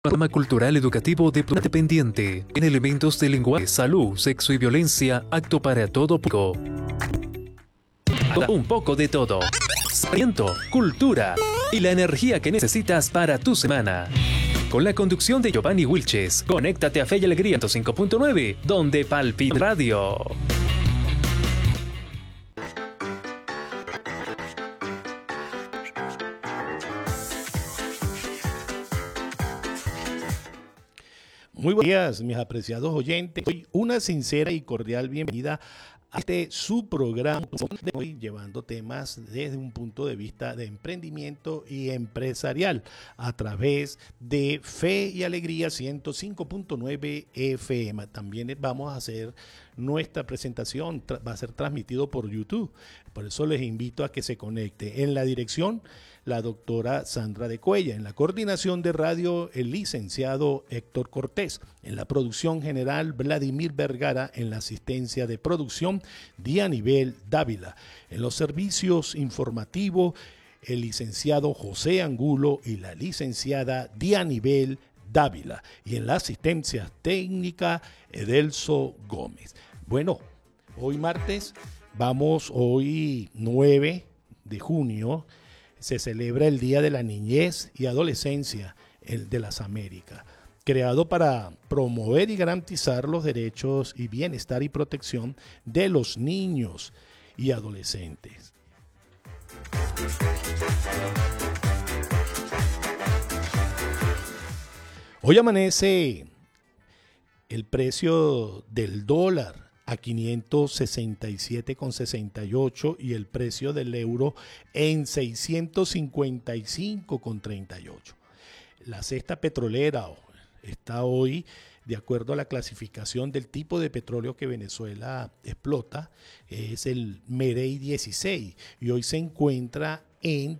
Programa cultural educativo de dependiente en elementos de lenguaje, salud, sexo y violencia, apto para todo público. Un poco de todo. Sapiento, cultura y la energía que necesitas para tu semana. Con la conducción de Giovanni Wilches, conéctate a Fe y Alegría 105.9, donde palpita radio. Muy buenos días, mis apreciados oyentes. Hoy una sincera y cordial bienvenida a su programa de hoy, llevando temas desde un punto de vista de emprendimiento y empresarial a través de Fe y Alegría 105.9 FM. También vamos a hacer nuestra presentación, va a ser transmitido por YouTube. Por eso les invito a que se conecte. En la dirección, la doctora Sandra de Cuella. En la coordinación de radio, el licenciado Héctor Cortés. En la producción general, Vladimir Vergara. En la asistencia de producción, Dianibel Dávila. En los servicios informativos, el licenciado José Angulo y la licenciada Dianibel Dávila. Y en la asistencia técnica, Edelso Gómez. Bueno, hoy martes, hoy 9 de junio, se celebra el Día de la Niñez y Adolescencia, el de las Américas, creado para promover y garantizar los derechos y bienestar y protección de los niños y adolescentes. Hoy amanece el precio del dólar a 567,68 y el precio del euro en 655,38. La cesta petrolera está hoy, de acuerdo a la clasificación del tipo de petróleo que Venezuela explota, es el Merey 16 y hoy se encuentra en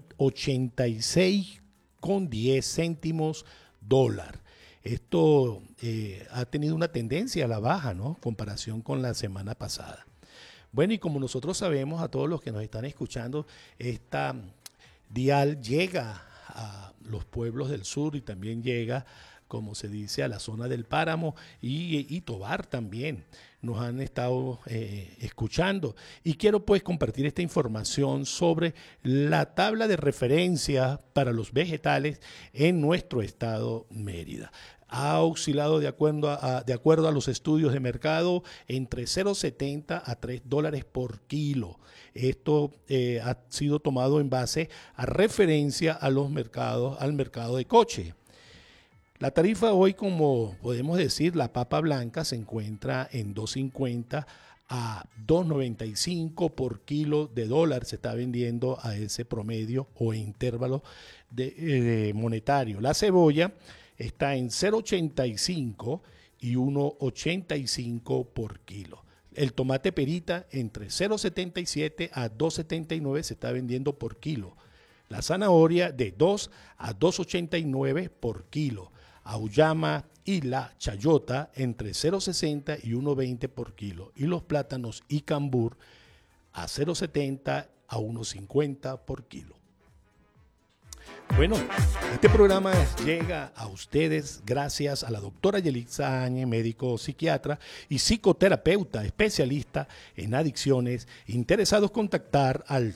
86,10 céntimos dólar. Esto ha tenido una tendencia a la baja, ¿no? En comparación con la semana pasada. Bueno, y como nosotros sabemos, a todos los que nos están escuchando, esta dial llega a los pueblos del sur y también llega, como se dice, a la zona del Páramo y Tovar también. Nos han estado escuchando y quiero pues compartir esta información sobre la tabla de referencia para los vegetales en nuestro estado Mérida. Ha oscilado de acuerdo a los estudios de mercado entre 0,70 a $3 por kilo. Esto ha sido tomado en base a referencia a los mercados, al mercado de coche. La tarifa hoy, como podemos decir, la papa blanca se encuentra en 2.50 a 2.95 por kilo de dólar. Se está vendiendo a ese promedio o intervalo monetario. La cebolla está en 0.85 y 1.85 por kilo. El tomate perita entre 0.77 a 2.79 se está vendiendo por kilo. La zanahoria de 2 a 2.89 por kilo. Auyama y la chayota entre 0.60 y 1.20 por kilo. Y los plátanos y cambur a 0.70 a 1.50 por kilo. Bueno, este programa llega a ustedes gracias a la doctora Yelitza Áñez, médico psiquiatra y psicoterapeuta especialista en adicciones, interesados contactar al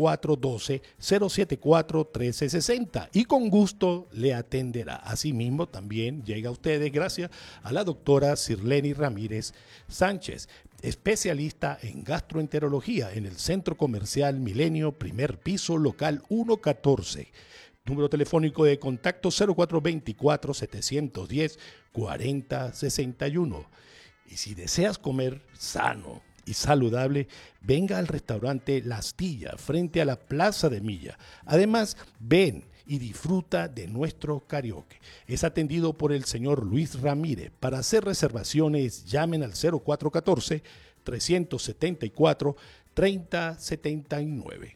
0412-074-1360 y con gusto le atenderá. Asimismo, también llega a ustedes gracias a la doctora Sirleni Ramírez Sánchez, especialista en gastroenterología en el Centro Comercial Milenio, primer piso, local 114. Número telefónico de contacto 0424-710-4061. Y si deseas comer sano y saludable, venga al restaurante La Astilla, frente a la Plaza de Milla. Además, ven y disfruta de nuestro karaoke. Es atendido por el señor Luis Ramírez. Para hacer reservaciones, llamen al 0414-374-3079.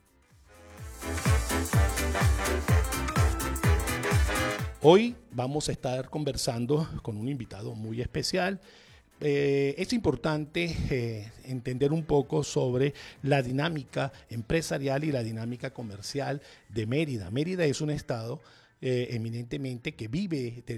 Hoy vamos a estar conversando con un invitado muy especial. Es importante entender un poco sobre la dinámica empresarial y la dinámica comercial de Mérida. Mérida es un estado eminentemente que vive